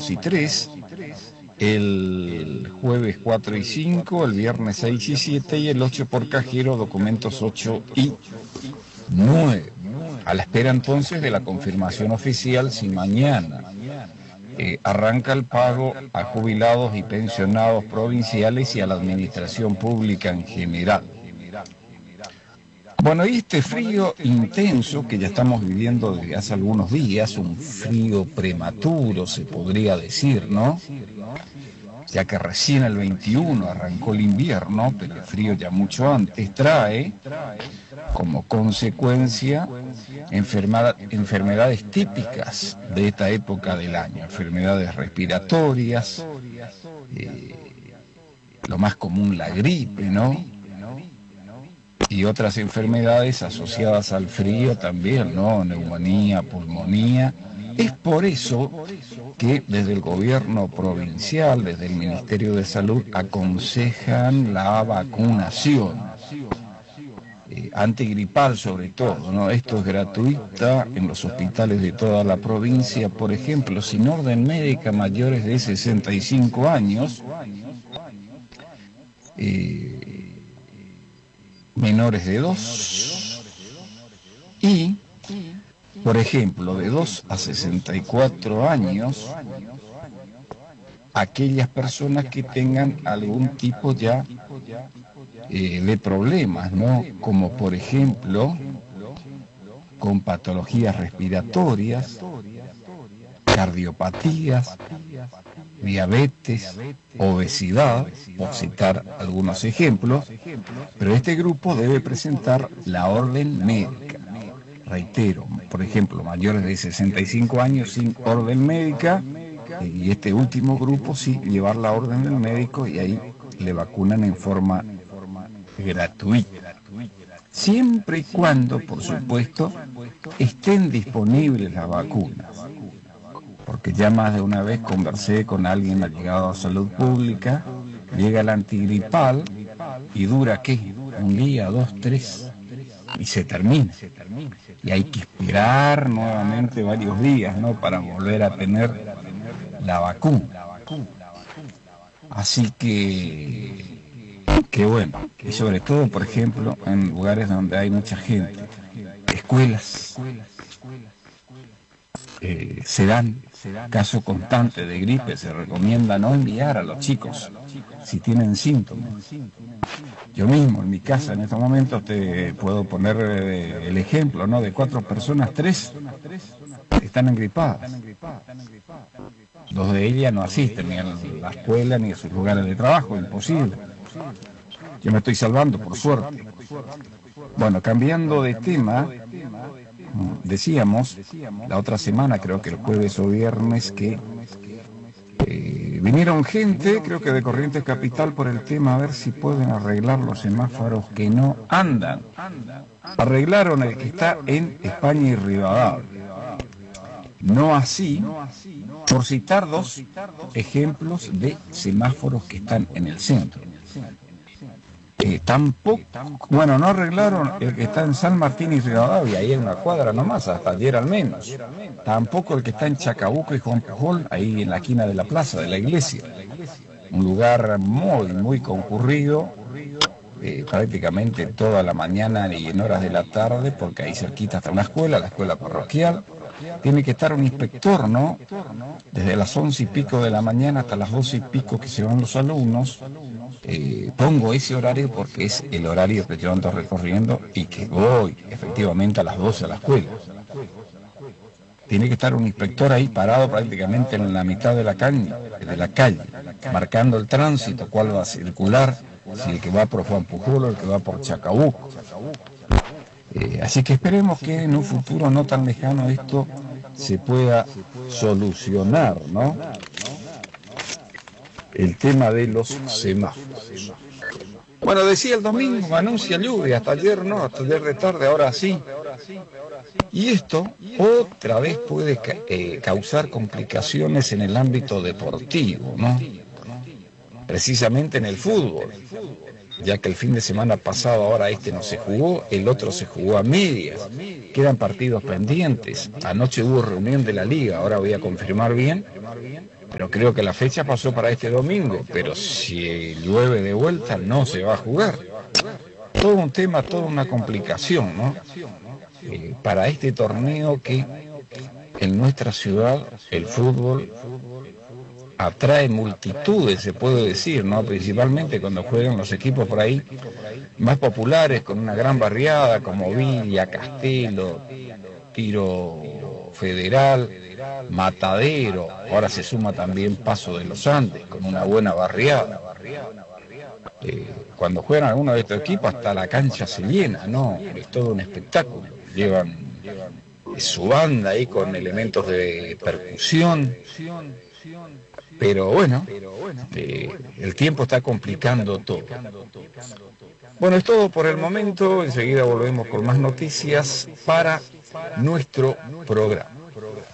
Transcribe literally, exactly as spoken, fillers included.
dos y tres, el jueves cuatro y cinco, el viernes seis y siete y el ocho por cajero, documentos ocho y nueve. A la espera entonces de la confirmación oficial si mañana eh, arranca el pago a jubilados y pensionados provinciales y a la administración pública en general. Bueno, y este frío intenso que ya estamos viviendo desde hace algunos días, un frío prematuro se podría decir, ¿no? Ya que recién el veintiuno arrancó el invierno, pero el frío ya mucho antes, trae como consecuencia enfermedad, enfermedades típicas de esta época del año, enfermedades respiratorias, eh, lo más común la gripe, ¿no? Y otras enfermedades asociadas al frío también, ¿no? Neumonía, pulmonía. Es por eso que desde el gobierno provincial, desde el Ministerio de Salud, aconsejan la vacunación eh, antigripal sobre todo, ¿no? Esto es gratuita en los hospitales de toda la provincia, por ejemplo, sin orden médica mayores de sesenta y cinco años, eh, menores de dos y, por ejemplo, de dos a sesenta y cuatro años, aquellas personas que tengan algún tipo ya eh, de problemas, ¿no? Como por ejemplo, con patologías respiratorias, cardiopatías, diabetes, obesidad, por citar algunos ejemplos, pero este grupo debe presentar la orden médica. Reitero, por ejemplo, mayores de sesenta y cinco años sin orden médica, y este último grupo sí llevar la orden del médico y ahí le vacunan en forma gratuita. Siempre y cuando, por supuesto, estén disponibles las vacunas. Porque ya más de una vez conversé con alguien allegado a salud pública, llega el antigripal y dura ¿qué? Un día, dos, tres, y se termina. Y hay que esperar nuevamente varios días, ¿no? Para volver a tener la vacuna. Así que, que bueno, y sobre todo, por ejemplo, en lugares donde hay mucha gente, escuelas, eh, se dan caso constante de gripe, se recomienda no enviar a los chicos si tienen síntomas. Yo mismo, en mi casa, en estos momentos, te puedo poner eh, el ejemplo, ¿no? De cuatro personas, tres están engripadas. Dos de ellas no asisten ni a la escuela ni a sus lugares de trabajo, imposible. Yo me estoy salvando, por suerte. Bueno, cambiando de tema, decíamos la otra semana, creo que el jueves o viernes, que eh, vinieron gente, creo que de Corrientes Capital, por el tema a ver si pueden arreglar los semáforos que no andan. Arreglaron el que está en España y Rivadavia. No así, por citar dos ejemplos de semáforos que están en el centro. Eh, tampoco, bueno, no arreglaron el que está en San Martín y Rivadavia, ahí en una cuadra nomás, hasta ayer al menos. Tampoco el que está en Chacabuco y Juan Pujol, ahí en la esquina de la plaza de la iglesia. Un lugar muy, muy concurrido, eh, prácticamente toda la mañana y en horas de la tarde, porque ahí cerquita está una escuela, la escuela parroquial. Tiene que estar un inspector, ¿no? Desde las once y pico de la mañana hasta las doce y pico que se van los alumnos. Eh, pongo ese horario porque es el horario que yo ando recorriendo y que voy efectivamente a las doce a la escuela. Tiene que estar un inspector ahí parado prácticamente en la mitad de la calle, de la calle, marcando el tránsito, cuál va a circular, si el que va por Juan Pujol o el que va por Chacabuco. Eh, así que esperemos que en un futuro no tan lejano esto se pueda solucionar, ¿no? El tema de los semáforos. Bueno, decía el domingo, anuncia lluvia, hasta ayer no, hasta ayer de tarde, ahora sí. Y esto otra vez puede ca eh, causar complicaciones en el ámbito deportivo, ¿no? Precisamente en el fútbol, ya que el fin de semana pasado ahora este no se jugó, el otro se jugó a medias, quedan partidos pendientes. Anoche hubo reunión de la liga, ahora voy a confirmar bien, pero creo que la fecha pasó para este domingo, pero si llueve de vuelta no se va a jugar. Todo un tema, toda una complicación, ¿no? Eh, para este torneo que en nuestra ciudad el fútbol atrae multitudes, se puede decir, ¿no? Principalmente cuando juegan los equipos por ahí más populares, con una gran barriada, como Villa, Castelo, Tiro Federal, Matadero, ahora se suma también Paso de los Andes, con una buena barriada. Eh, cuando juegan alguno de estos equipos, hasta la cancha se llena, ¿no? Es todo un espectáculo. Llevan su banda ahí con elementos de percusión. Pero bueno, eh, el tiempo está complicando todo. Bueno, es todo por el momento. Enseguida volvemos con más noticias para nuestro programa.